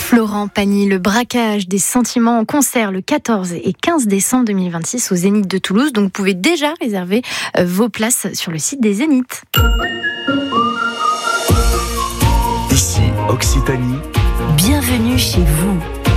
Florent Pagny, le braquage des sentiments en concert le 14 et 15 décembre 2026 au Zénith de Toulouse. Donc vous pouvez déjà réserver vos places sur le site des Zéniths. Ici, Occitanie. Bienvenue chez vous.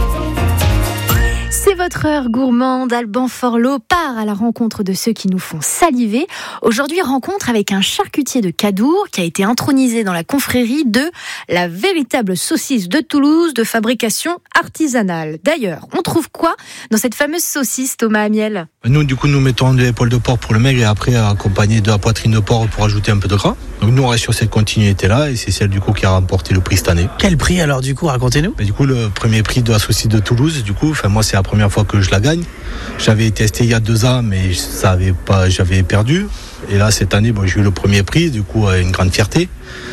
C'est votre heure gourmande. Alban Forlot part à la rencontre de ceux qui nous font saliver. Aujourd'hui, rencontre avec un charcutier de Cadour qui a été intronisé dans la confrérie de la véritable saucisse de Toulouse de fabrication artisanale. D'ailleurs, on trouve quoi dans cette fameuse saucisse, Thomas Amiel ? Nous, du coup, nous mettons de l'épaule de porc pour le maigre et après accompagné de la poitrine de porc pour ajouter un peu de gras. Donc nous, on reste sur cette continuité-là et c'est celle du coup qui a remporté le prix cette année. Quel prix alors du coup, racontez-nous. Du coup, le premier prix de la saucisse de Toulouse, du coup, moi c'est la première fois que je la gagne. J'avais testé il y a 2 ans, mais j'avais perdu. Et là, cette année, j'ai eu le premier prix, du coup, une grande fierté.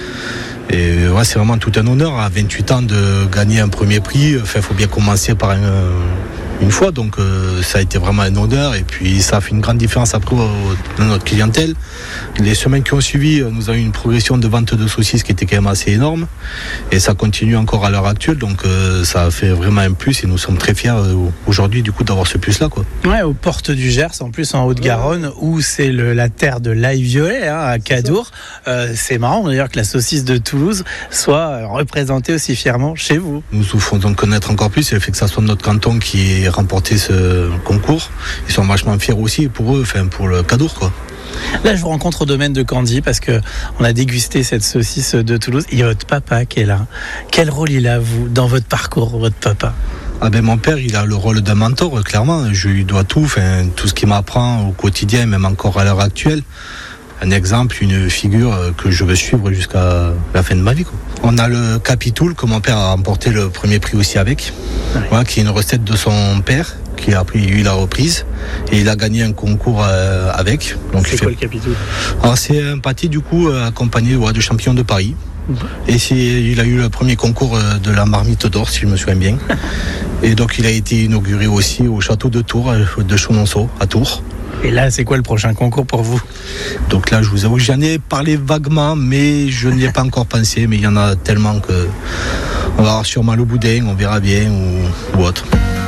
Et ouais, c'est vraiment tout un honneur à 28 ans de gagner un premier prix. Enfin, faut bien commencer par une fois, donc ça a été vraiment un honneur et puis ça a fait une grande différence après dans notre clientèle. Les semaines qui ont suivi, nous avons eu une progression de vente de saucisses qui était quand même assez énorme et ça continue encore à l'heure actuelle, donc ça a fait vraiment un plus et nous sommes très fiers aujourd'hui du coup d'avoir ce plus là quoi. Ouais, aux portes du Gers, en plus en Haute-Garonne, où c'est la terre de l'ail violet, à Cadour. C'est marrant d'ailleurs que la saucisse de Toulouse soit représentée aussi fièrement chez vous. Nous souffrons donc connaître encore plus et le fait que ça soit notre canton qui ait remporté ce concours. Ils sont vachement fiers aussi pour eux, pour le Cadour quoi. Là, je vous rencontre au domaine de Candy parce que on a dégusté cette saucisse de Toulouse. Il y a votre papa qui est là. Quel rôle il a, vous, dans votre parcours, votre papa ? Mon père, il a le rôle d'un mentor, clairement. Je lui dois tout ce qu'il m'apprend au quotidien, même encore à l'heure actuelle. Un exemple, une figure que je veux suivre jusqu'à la fin de ma vie, quoi. On a le capitoul que mon père a remporté le premier prix aussi avec, ouais. Voilà, qui est une recette de son père, qui a eu la reprise et il a gagné un concours avec. Donc c'est quoi le capitoul ? Alors c'est un pâté du coup accompagné de champion de Paris. Et il a eu le premier concours de la marmite d'or, si je me souviens bien. Et donc il a été inauguré aussi au château de Tours, de Chononceau, à Tours. Et là, c'est quoi le prochain concours pour vous ? Donc là, je vous avoue, j'en ai parlé vaguement, mais je n'y ai pas encore pensé. Mais il y en a tellement que on va avoir sûrement le boudin, on verra bien ou autre.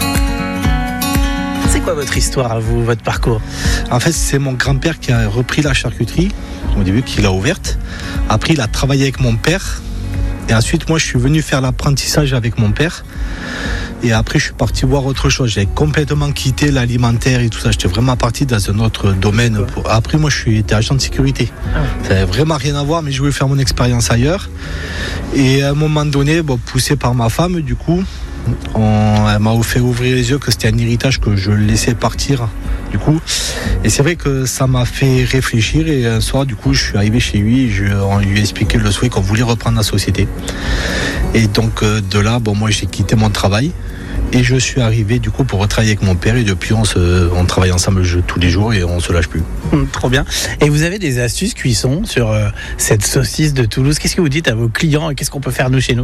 C'est quoi votre histoire à vous, votre parcours ? En fait, c'est mon grand-père qui a repris la charcuterie, au début, qui l'a ouverte. Après, il a travaillé avec mon père. Et ensuite, moi, je suis venu faire l'apprentissage avec mon père. Et après, je suis parti voir autre chose. J'ai complètement quitté l'alimentaire et tout ça. J'étais vraiment parti dans un autre domaine. Après, moi, j'étais agent de sécurité. Ça n'avait vraiment rien à voir, mais je voulais faire mon expérience ailleurs. Et à un moment donné, poussé par ma femme, du coup, elle m'a fait ouvrir les yeux que c'était un héritage que je laissais partir, du coup. Et c'est vrai que ça m'a fait réfléchir. Et un soir, du coup, je suis arrivé chez lui. On lui a expliqué le souhait qu'on voulait reprendre la société. Et donc, de là, moi, j'ai quitté mon travail. Et je suis arrivé du coup pour retravailler avec mon père et depuis on travaille ensemble tous les jours et on se lâche plus. Trop bien. Et vous avez des astuces cuisson sur cette saucisse de Toulouse. Qu'est-ce que vous dites à vos clients et qu'est-ce qu'on peut faire nous chez nous ?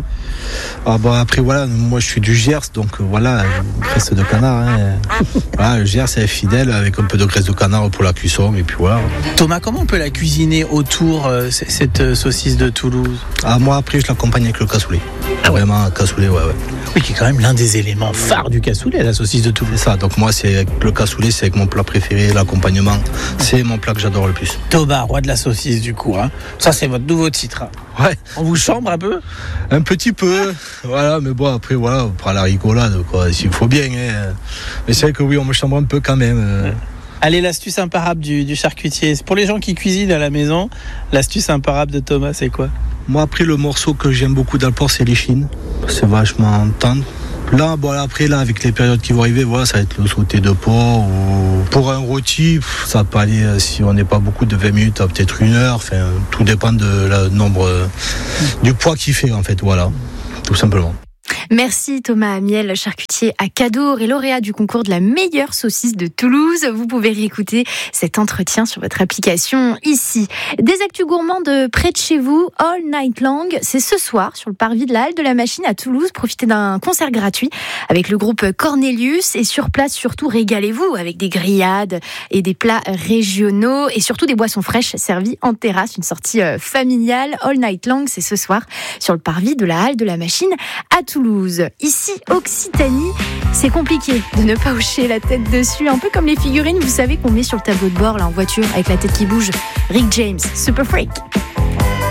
Après voilà, moi je suis du Gers donc voilà, graisse de canard. Voilà, le Gers c'est fidèle avec un peu de graisse de canard pour la cuisson et puis voilà. Thomas, comment on peut la cuisiner autour cette saucisse de Toulouse ? Moi après je l'accompagne avec le cassoulet. Vraiment cassoulet, ouais. Oui, qui est quand même l'un des éléments phares du cassoulet, la saucisse de Toulouse. C'est ça, donc moi c'est avec le cassoulet, c'est avec mon plat préféré, l'accompagnement, c'est mon plat que j'adore le plus. Thomas, roi de la saucisse du coup, hein. Ça c'est votre nouveau titre. Hein. Ouais. On vous chambre un peu ? Un petit peu, voilà, mais après voilà, on prend la rigolade, quoi, s'il faut bien. Hein. Mais c'est vrai que oui, on me chambre un peu quand même. Ouais. Allez, l'astuce imparable du charcutier. Pour les gens qui cuisinent à la maison, l'astuce imparable de Thomas, c'est quoi ? Moi, après, le morceau que j'aime beaucoup dans le porc, c'est l'échine. C'est vachement tendre. Là, après, avec les périodes qui vont arriver, ça va être le sauté de porc. Ou pour un rôti, ça peut aller, si on n'est pas beaucoup, de 20 minutes à peut-être 1 heure. Tout dépend de nombre, du poids qu'il fait, en fait. Voilà, tout simplement. Merci Thomas Amiel, charcutier à Cadour et lauréat du concours de la meilleure saucisse de Toulouse. Vous pouvez réécouter cet entretien sur votre application ici. Des actus gourmandes près de chez vous, All Night Long, c'est ce soir sur le parvis de la Halle de la Machine à Toulouse. Profitez d'un concert gratuit avec le groupe Cornelius et sur place surtout régalez-vous avec des grillades et des plats régionaux et surtout des boissons fraîches servies en terrasse. Une sortie familiale. All Night Long, c'est ce soir sur le parvis de la Halle de la Machine à Toulouse. Toulouse. Ici, Occitanie, c'est compliqué de ne pas hocher la tête dessus. Un peu comme les figurines, vous savez, qu'on met sur le tableau de bord là, en voiture avec la tête qui bouge. Rick James, Super Freak.